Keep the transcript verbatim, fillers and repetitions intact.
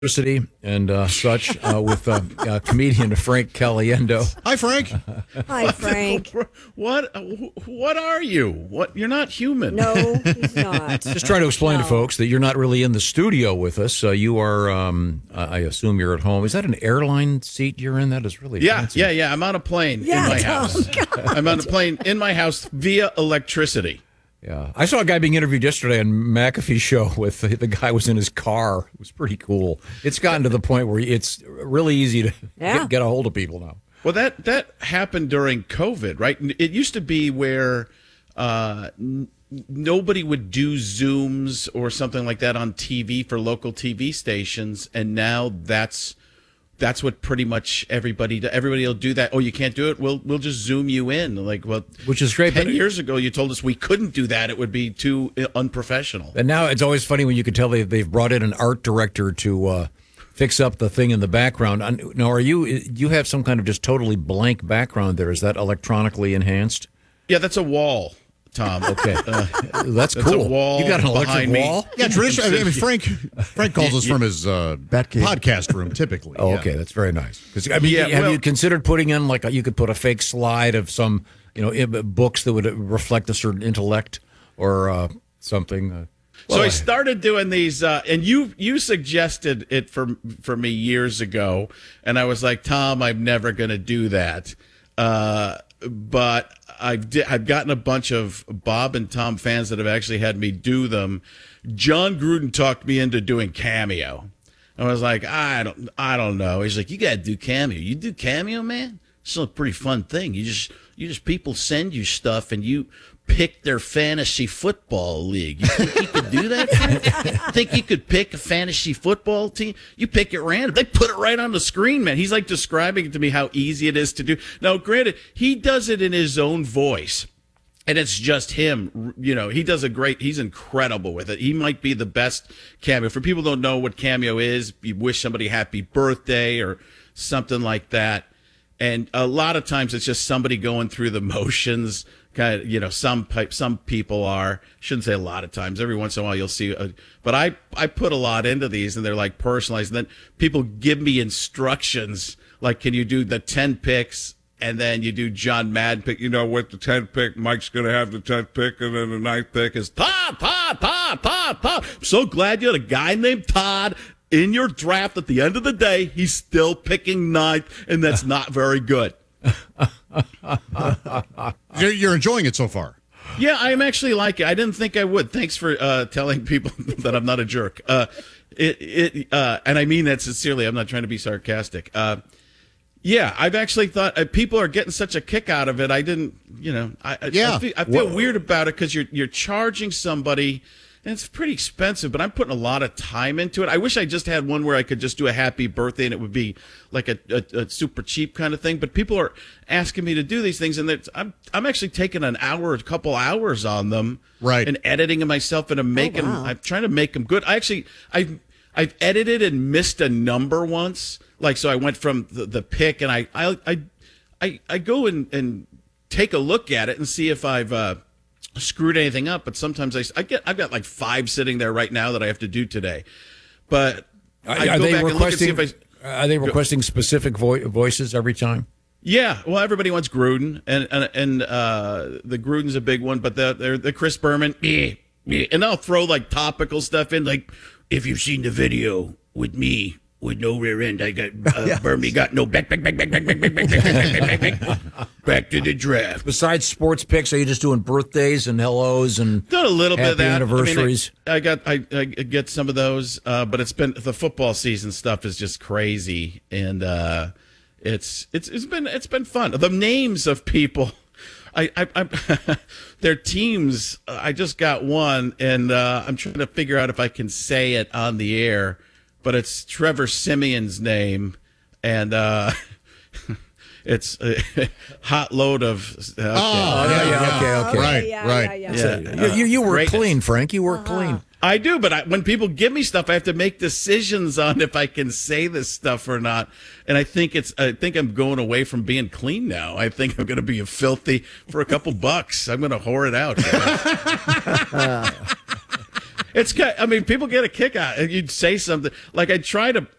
Electricity and uh, such uh, with uh, uh, comedian Frank Caliendo. Hi, Frank. Hi, Frank. What? What are you? What? You're not human. No, he's not. Just trying to explain No. to folks that you're not really in the studio with us. Uh, you are, um, I assume you're at home. Is that an airline seat you're in? That is really Yeah, fancy. yeah, yeah. I'm on a plane Yeah, in my Tom, house. God. I'm on a plane in my house via electricity. Yeah, I saw a guy being interviewed yesterday on McAfee's show with the, the guy was in his car. It was pretty cool. It's gotten to the point where it's really easy to Yeah. get, get a hold of people now. Well, that that happened during COVID, right? It used to be where uh, n- nobody would do Zooms or something like that on T V for local T V stations, and now that's that's what pretty much everybody do. Everybody will do that. Oh, you can't do it? We'll we'll just Zoom you in. Like, well, Which is great, Ten but- years ago, you told us we couldn't do that. It would be too uh, unprofessional. And now it's always funny when you can tell they, they've brought in an art director to uh, fix up the thing in the background. And now, are you you have some kind of just totally blank background there? Is that electronically enhanced? Yeah, that's a wall, Tom. Okay, uh, that's, That's a cool. wall You got an electric behind me. wall? Yeah, traditionally, I mean, Frank Frank calls us from his uh, Batcave. podcast room, typically. Oh, yeah. okay, that's very nice. 'Cause, I mean, Yeah, have well- you considered putting in like a, you could put a fake slide of some you know i- books that would reflect a certain intellect or uh, something? Uh, So well, I started doing these, uh, and you you suggested it for for me years ago, and I was like, Tom, I'm never going to do that. Uh, but I've di- I've gotten a bunch of Bob and Tom fans that have actually had me do them. John Gruden talked me into doing Cameo. I was like, I don't I don't know. He's like, you got to do Cameo. You do Cameo, man. It's a pretty fun thing. You just you just people send you stuff and you pick their fantasy football league. You think you could do that, Frank? Think you could pick a fantasy football team? You pick it random. They put it right on the screen, man. He's like describing to me how easy it is to do. Now, granted, he does it in his own voice. And it's just him, you know, he does a great, he's incredible with it. He might be the best Cameo. For people who don't know what Cameo is, you wish somebody happy birthday or something like that. And a lot of times it's just somebody going through the motions. Kind of, you know, some pipe, some people are. Shouldn't say a lot of times. Every once in a while you'll see. A, but I I put a lot into these, and they're like personalized. And then people give me instructions, like, can you do the ten picks, and then you do John Madden pick. You know, with the ten pick, Mike's gonna have the tenth pick, and then the ninth pick is Todd, Todd, Todd, Todd, Todd. I'm so glad you had a guy named Todd in your draft. At the end of the day, he's still picking ninth, and that's not very good. You're, you're enjoying it so far. Yeah, I'm actually like it. I didn't think I would. Thanks for uh, telling people that I'm not a jerk. Uh, it, it, uh, and I mean that sincerely. I'm not trying to be sarcastic. Uh, yeah, I've actually thought uh, people are getting such a kick out of it. I didn't, you know, I, I, Yeah. I feel, I feel weird about it because you're you're charging somebody. And it's pretty expensive, but I'm putting a lot of time into it. I wish I just had one where I could just do a happy birthday and it would be like a, a, a super cheap kind of thing. But people are asking me to do these things, and it's, I'm I'm actually taking an hour, a couple hours on them, Right. and editing them myself, and I'm making. wow. I'm trying to make them good. I actually I've I've edited and missed a number once. Like, so I went from the, the pick, and I I I I, I go and, and take a look at it and see if I've. Uh, screwed anything up, but sometimes I, I get I've got like five sitting there right now that I have to do today. But are, I are go they back and look and see requesting? if I Are they requesting specific vo- voices every time? yeah, well, everybody wants Gruden, and and, and uh, the Gruden's a big one, but the the, the Chris Berman, eh, eh, and I'll throw like topical stuff in, like if you've seen the video with me with no rear end, I got uh, Berman got no back back back back back back back back back back back back back to the draft. Besides sports picks, are you just doing birthdays and hellos and Done a little bit of happy that. anniversaries? I, mean, I, I got I, I get some of those, uh, but it's been the football season stuff is just crazy, and uh, it's it's it's been it's been fun. The names of people, I, I, I their teams. I just got one, and uh, I'm trying to figure out if I can say it on the air, but it's Trevor Simeon's name, and. Uh, It's a hot load of. Okay. Oh, yeah, yeah, okay, okay. Right, yeah, right. Yeah, yeah. Yeah. You, you, you work Greatness. clean, Frank. You work clean. I do, but I, when people give me stuff, I have to make decisions on if I can say this stuff or not. And I think it's, I think I'm going away from being clean now. I think I'm going to be a filthy for a couple bucks. I'm going to whore it out. It's ki- I mean, people get a kick out. You'd say something like I try to